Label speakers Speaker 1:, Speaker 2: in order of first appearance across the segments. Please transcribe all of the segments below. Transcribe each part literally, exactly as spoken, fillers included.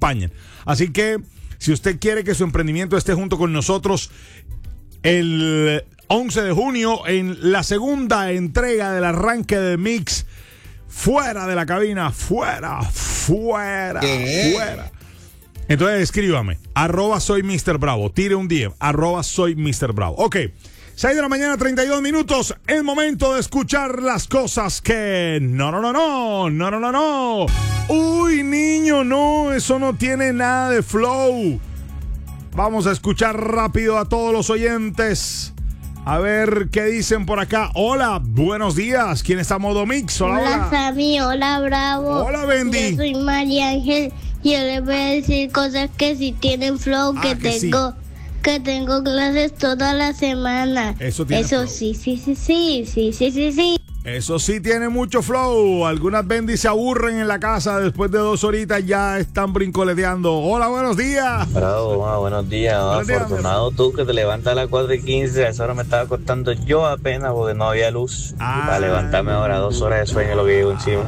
Speaker 1: acompañen. Así que, si usted quiere que su emprendimiento esté junto con nosotros el once de junio en la segunda entrega del arranque de Mix, fuera de la cabina, fuera, fuera, ¿Qué? fuera. Entonces escríbame, arroba soy mister Bravo, tire un D M, arroba soy mister Bravo. Ok, seis de la mañana, treinta y dos minutos, el momento de escuchar las cosas que... No, no, no, no, no, no, no, no. Uy, niño, no, eso no tiene nada de flow. Vamos a escuchar rápido a todos los oyentes. A ver qué dicen por acá. Hola, buenos días. ¿Quién está a modo Mix? Hola,
Speaker 2: hola.
Speaker 1: Hola,
Speaker 2: Sammy. Hola, Bravo.
Speaker 1: Hola, Bendy.
Speaker 2: Yo soy María Ángel. Yo les voy a decir cosas que si tienen flow,
Speaker 1: ah,
Speaker 2: que,
Speaker 1: que
Speaker 2: tengo
Speaker 1: sí.
Speaker 2: que tengo clases toda la semana.
Speaker 1: Eso tiene
Speaker 2: Eso
Speaker 1: flow.
Speaker 2: sí, sí, sí, sí, sí, sí, sí, sí.
Speaker 1: Eso sí tiene mucho flow. Algunas Bendy se aburren en la casa. Después de dos horitas ya están brincoleteando. Hola, buenos días.
Speaker 3: Bravo, ah, buenos días.
Speaker 1: Buenos días,
Speaker 3: afortunado tú que te levantas a las cuatro y quince. A esa hora me estaba acostando yo apenas porque no había luz.
Speaker 1: Ah.
Speaker 3: Y para levantarme ahora dos horas de sueño lo que llevo encima.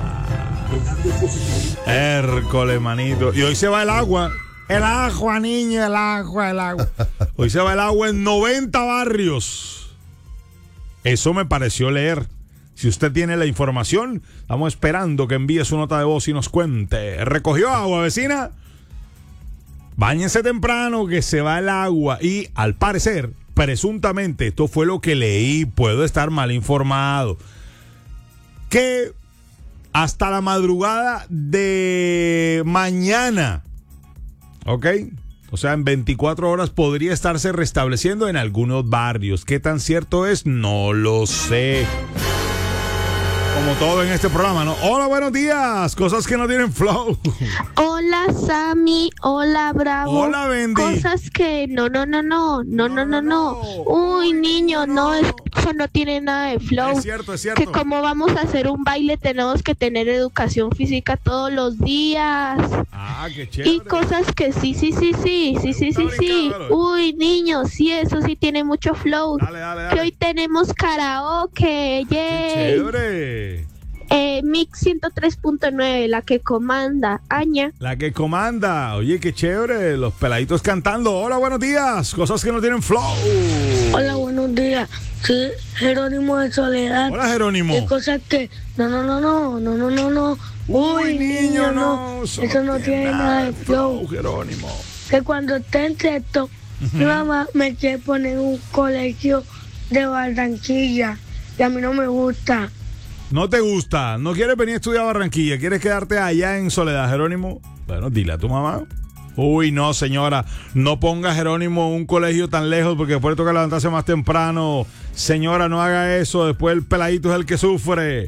Speaker 1: Hércole, manito. Y hoy se va el agua. El agua, niño, el agua, el agua. Hoy se va el agua en noventa barrios. Eso me pareció leer. Si usted tiene la información, estamos esperando que envíe su nota de voz y nos cuente. ¿Recogió agua, vecina? Báñense temprano que se va el agua. Y al parecer, presuntamente, esto fue lo que leí, puedo estar mal informado, que hasta la madrugada de mañana, ¿ok? O sea, en veinticuatro horas podría estarse restableciendo en algunos barrios. ¿Qué tan cierto es? No lo sé. Como todo en este programa, ¿no? Hola, buenos días. Cosas que no tienen flow.
Speaker 4: Hola, Sammy. Hola, Bravo.
Speaker 1: Hola, Bendy.
Speaker 4: Cosas que no, no, no, no. No, no, no, no. Uy, niño, no, es, eso no tiene nada de flow.
Speaker 1: Es cierto, es cierto.
Speaker 4: Que como vamos a hacer un baile tenemos que tener educación física todos los días.
Speaker 1: Ah, qué chévere.
Speaker 4: Y cosas que sí, sí, sí, sí, sí, sí, sí, sí. Uy, niño, sí, eso sí tiene mucho flow.
Speaker 1: Dale, dale, dale.
Speaker 4: Que hoy tenemos karaoke, yay.
Speaker 1: Qué chévere.
Speaker 4: Eh, Mix ciento tres punto nueve, la que comanda, Aña.
Speaker 1: La que comanda. Oye, qué chévere. Los peladitos cantando. Hola, buenos días. Cosas que no tienen flow.
Speaker 5: Hola, buenos días. Sí, Jerónimo de Soledad.
Speaker 1: Hola, Jerónimo.
Speaker 5: Hay cosas que... No, no, no, no, no, no, no, no.
Speaker 1: Uy,
Speaker 5: Uy,
Speaker 1: niño,
Speaker 5: niño,
Speaker 1: no.
Speaker 5: no.
Speaker 1: Eso,
Speaker 5: Eso no tiene nada de flow.
Speaker 1: Jerónimo.
Speaker 5: Que cuando esté en sexto, uh-huh. mi mamá me quiere poner en un colegio de Barranquilla. Y a mí no me gusta.
Speaker 1: ¿No te gusta? ¿No quieres venir a estudiar a Barranquilla? ¿Quieres quedarte allá en Soledad, Jerónimo? Bueno, dile a tu mamá. Uy, no, señora. No ponga a Jerónimo en un colegio tan lejos porque después toca levantarse más temprano. Señora, no haga eso. Después el peladito es el que sufre.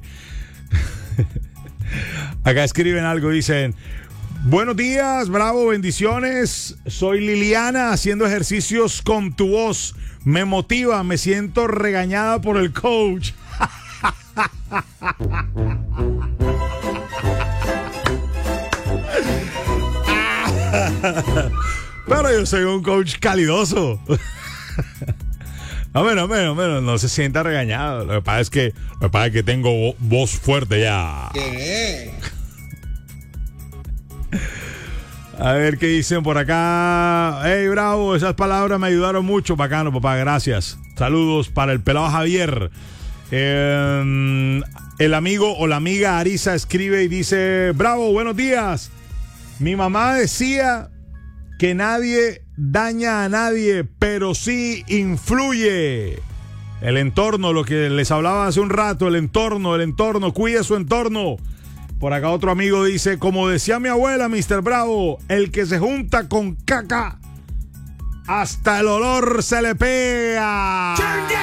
Speaker 1: Acá escriben algo, dicen... Buenos días, Bravo, bendiciones. Soy Liliana haciendo ejercicios con tu voz. Me motiva, me siento regañada por el coach. Pero yo soy un coach calidoso. No, menos, menos, menos, no se sienta regañado. Lo que pasa es que, lo que pasa es que tengo vo- voz fuerte ya.
Speaker 6: ¿Qué?
Speaker 1: A ver qué dicen por acá. Hey, Bravo, esas palabras me ayudaron mucho. Bacano, papá, gracias. Saludos para el pelado Javier. Eh, el amigo o la amiga Arisa escribe y dice: Bravo, buenos días. Mi mamá decía que nadie daña a nadie, pero sí influye. El entorno, lo que les hablaba hace un rato, el entorno, el entorno, cuide su entorno. Por acá otro amigo dice: como decía mi abuela, mister Bravo, el que se junta con caca, hasta el olor se le pega.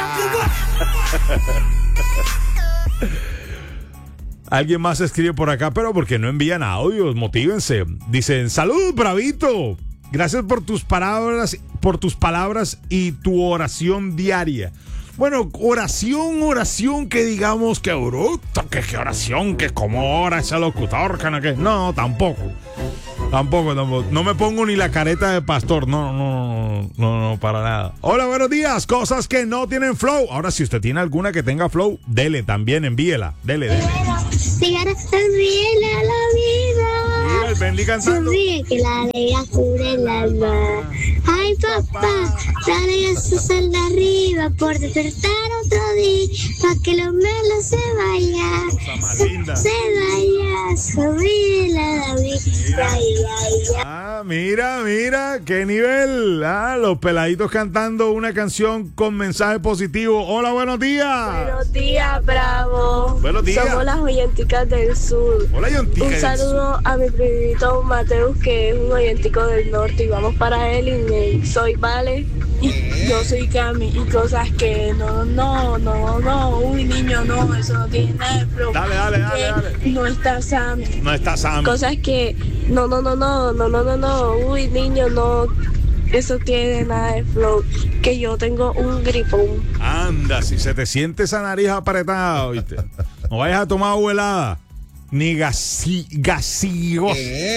Speaker 1: Alguien más escribe por acá, pero porque no envían audios, motívense. Dicen: salud, Bravito. Gracias por tus palabras, por tus palabras y tu oración diaria. Bueno, oración, oración que digamos que bruto, que, que oración, que como ora ese locutor, que no, que no, tampoco. Tampoco, tampoco. No me pongo ni la careta de pastor. No, no, no, no, no, para nada. Hola, buenos días. Cosas que no tienen flow. Ahora, si usted tiene alguna que tenga flow, dele también, envíela. Dele, dele.
Speaker 2: Dígale, envíele a la vida.
Speaker 1: Mira el Vendí cantando.
Speaker 2: Sonríe que la alegría cubre el alma. Ay, papá, dale a su celda arriba por despertar otro día, pa' que lo malo se vaya.
Speaker 1: Cosa más linda.
Speaker 2: Se vaya, sonríe la vida. Ay, ay, ay.
Speaker 1: Ah, mira, mira, qué nivel. Ah, los peladitos cantando una canción con mensaje positivo. Hola, buenos días.
Speaker 6: Buenos días, Bravo.
Speaker 1: Buenos días.
Speaker 6: Somos las oyenticas del sur.
Speaker 1: Hola, Yontica.
Speaker 6: Un saludo a mi primito Mateus, que es un oyentico del norte, y vamos para Ellington. Soy Vale y yo soy Cami, y cosas que no, no, no, no, uy niño, no, eso no tiene nada de flow.
Speaker 1: Dale, dale, dale,
Speaker 6: Que
Speaker 1: dale.
Speaker 6: No está Sammy.
Speaker 1: No está Sam.
Speaker 6: Cosas que no, no, no, no, no, no, no, no, uy niño, no, eso tiene nada de flow. Que yo tengo un gripón.
Speaker 1: Anda, si se te siente esa nariz apretada, ¿oíste? No vayas a tomar agua helada. Ni gasi, gaseosa.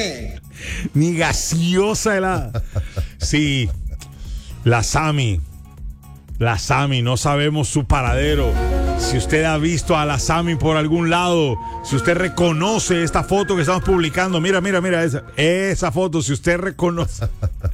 Speaker 1: Ni gaseosa helada. Sí, la Sami. La Sami, no sabemos su paradero. Si usted ha visto a la Sami por algún lado, si usted reconoce esta foto que estamos publicando, mira, mira, mira esa, esa foto, si usted reconoce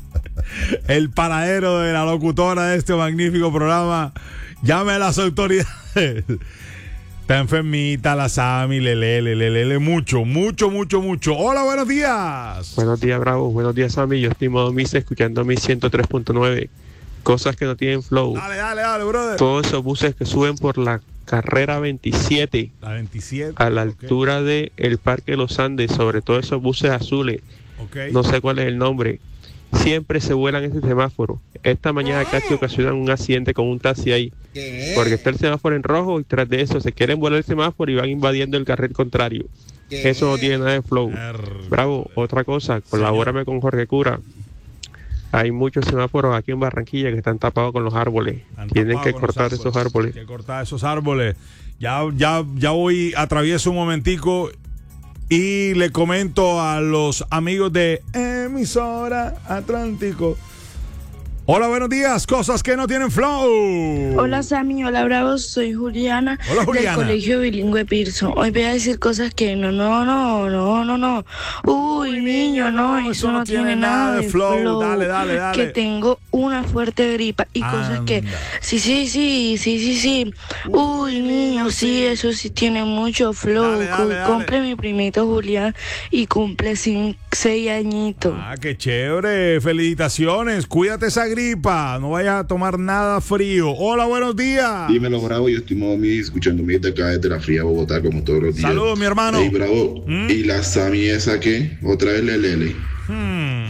Speaker 1: el paradero de la locutora de este magnífico programa, llame a las autoridades. Está enfermita la Sami, le le le le le mucho, mucho, mucho, mucho. Hola, buenos días.
Speaker 7: Buenos días, Bravo. Buenos días, Sammy. Yo estoy modo Misa escuchando mi ciento tres punto nueve. Cosas que no tienen flow.
Speaker 1: Dale, dale, dale, brother.
Speaker 7: Todos esos buses que suben por la carrera veintisiete.
Speaker 1: La veintisiete.
Speaker 7: A la
Speaker 1: okay.
Speaker 7: altura del Parque Los Andes, sobre todo esos buses azules.
Speaker 1: Okay.
Speaker 7: No sé cuál es el nombre. Siempre se vuelan ese semáforo. Esta mañana casi ocasionan un accidente con un taxi ahí. Porque está el semáforo en rojo y tras de eso se quieren volar el semáforo y van invadiendo el carril contrario. Eso no tiene nada de flow. Bravo, otra cosa, colabórame con Jorge Cura. Hay muchos semáforos aquí en Barranquilla que están tapados con los árboles.
Speaker 1: Están
Speaker 7: Tienen que
Speaker 1: tapados con
Speaker 7: cortar
Speaker 1: los
Speaker 7: esos árboles.
Speaker 1: Hay que cortar esos árboles. Ya, ya, ya voy, atravieso un momentico y le comento a los amigos de Emisora Atlántico. Hola, buenos días. Cosas que no tienen flow.
Speaker 5: Hola Sammy, hola Bravo, soy Juliana,
Speaker 1: Hola, Juliana.
Speaker 5: del Colegio Bilingüe Pearson. Hoy voy a decir cosas que no, no, no, no, no, no. Uy, niño, no, eso no tiene nada de flow.
Speaker 1: Dale, dale, dale.
Speaker 5: Que tengo una fuerte gripa y cosas que,
Speaker 1: Anda.
Speaker 5: sí, sí, sí, sí, sí, sí. Uy, niño, sí, eso sí tiene mucho flow.
Speaker 1: Dale, dale, dale.
Speaker 5: Cumple mi primito Julián y cumple sin, seis añitos.
Speaker 1: Ah, qué chévere. Felicitaciones. Cuídate esa gripa. No vayas a tomar nada frío. Hola, buenos días.
Speaker 8: Dímelo, Bravo. Yo estoy modo mi escuchando mi desde acá desde la fría Bogotá, como todos los días.
Speaker 1: Saludos, mi hermano.
Speaker 8: Hey, Bravo.
Speaker 1: ¿Mm?
Speaker 8: ¿Y la Sami esa qué? Otra vez Lelele.
Speaker 1: Hmm.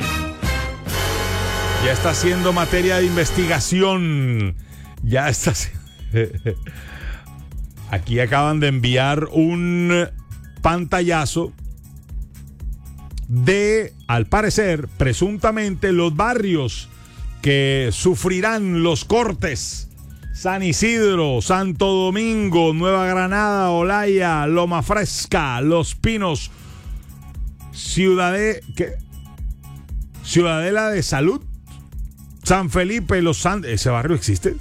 Speaker 1: Ya está haciendo materia de investigación. Ya está. Aquí acaban de enviar un pantallazo de, al parecer, presuntamente, los barrios que sufrirán los cortes: San Isidro, Santo Domingo, Nueva Granada, Olaya, Loma Fresca, Los Pinos, Ciudade... ¿qué? Ciudadela de Salud, San Felipe, Los Andes. ¿Ese barrio existe?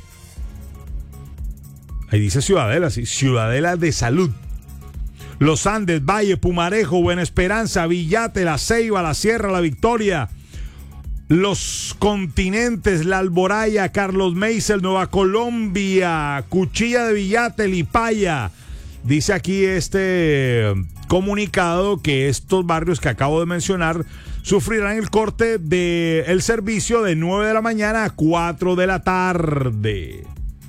Speaker 1: Ahí dice Ciudadela, sí. Ciudadela de Salud, Los Andes, Valle, Pumarejo, Buena Esperanza, Villate, La Ceiba, La Sierra, La Victoria, Los Continentes, La Alboraya, Carlos Meisel, Nueva Colombia, Cuchilla de Villate, Lipaya. Dice aquí este comunicado que estos barrios que acabo de mencionar sufrirán el corte del servicio de nueve de la mañana a cuatro de la tarde.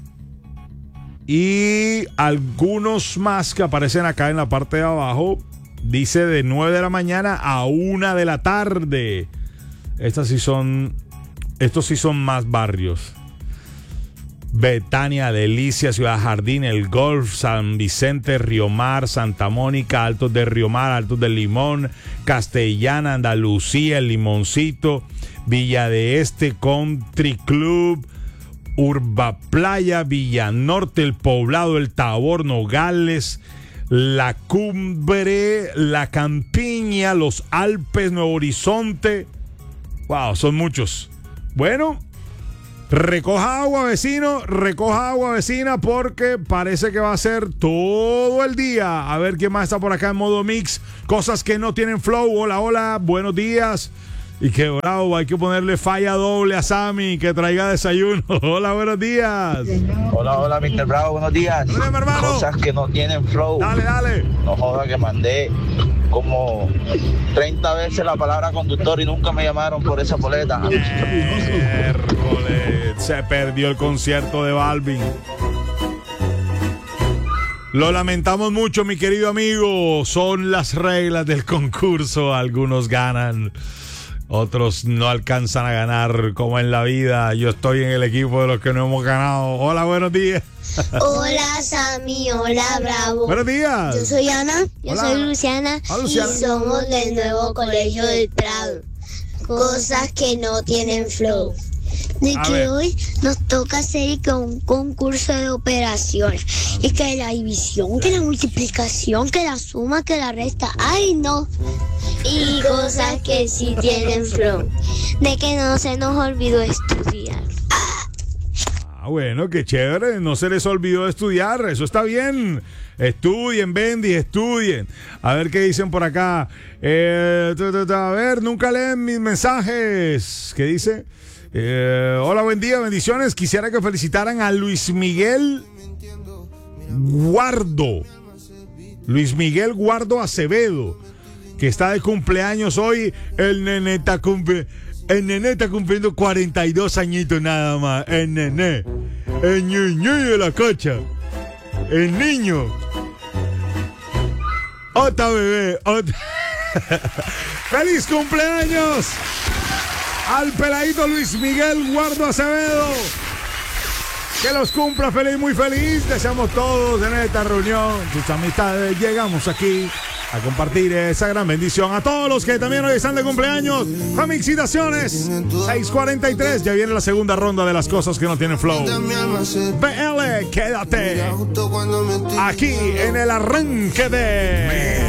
Speaker 1: Y algunos más que aparecen acá en la parte de abajo, dice de nueve de la mañana a una de la tarde. Estas sí son, estos sí son más barrios. Betania, Delicia, Ciudad Jardín, El Golf, San Vicente, Río Mar, Santa Mónica, Altos de Río Mar, Altos del Limón, Castellana, Andalucía, El Limoncito, Villa de Este, Country Club, Urba Playa, Villa Norte, El Poblado, El Tabor, Nogales, La Cumbre, La Campiña, Los Alpes, Nuevo Horizonte. Wow, son muchos. Bueno, Recoja agua, vecino, recoja agua, vecina, porque parece que va a ser todo el día. A ver quién más está por acá en modo mix. Cosas que no tienen flow. Hola, hola, buenos días. Y qué bravo, hay que ponerle falla doble a Sammy, que traiga desayuno. Hola, buenos días.
Speaker 3: Hola, hola, mister Bravo, buenos días.
Speaker 1: Hola, mi hermano.
Speaker 3: Cosas que no tienen flow.
Speaker 1: Dale, dale.
Speaker 3: No joda que mandé como treinta veces la palabra conductor y nunca me llamaron por esa boleta.
Speaker 1: Miércoles, se perdió el concierto de Balvin. Lo lamentamos mucho, mi querido amigo. Son las reglas del concurso. Algunos ganan, otros no alcanzan a ganar, como en la vida. Yo estoy en el equipo de los que no hemos ganado. Hola, buenos días.
Speaker 2: Hola, Sammy. Hola, Bravo.
Speaker 1: Buenos días.
Speaker 2: Yo soy Ana. Yo
Speaker 1: Hola.
Speaker 2: soy Luciana.
Speaker 1: Hola, Luciana.
Speaker 2: Y somos del nuevo colegio del Prado. Cosas que no tienen flow. De
Speaker 1: A
Speaker 2: que
Speaker 1: ver.
Speaker 2: hoy nos toca hacer que un concurso de operaciones. Y que la división, que la multiplicación, que la suma, que la resta. ¡Ay, no! Y cosas que sí tienen flow. De que no se nos olvidó estudiar.
Speaker 1: Ah, bueno, qué chévere. No se les olvidó estudiar. Eso está bien. Estudien, Bendy, estudien. A ver qué dicen por acá. Eh, ta, ta, ta, a ver, nunca leen mis mensajes. ¿Qué dice? Eh, hola, buen día, bendiciones. Quisiera que felicitaran a Luis Miguel Guardo. Luis Miguel Guardo Acevedo, que está de cumpleaños hoy. El nene está cumple, el nene está cumpliendo cuarenta y dos añitos nada más. El nene, el ñuñu de la cocha, el niño. Otra bebé, otra. ¡Feliz cumpleaños al peladito Luis Miguel Guardo Acevedo! Que los cumpla feliz, muy feliz. Deseamos todos en esta reunión, sus amistades. Llegamos aquí a compartir esa gran bendición. A todos los que también hoy están de cumpleaños, felicitaciones. seis cuarenta y tres, ya viene la segunda ronda de las cosas que no tienen flow. B L, quédate aquí en el arranque de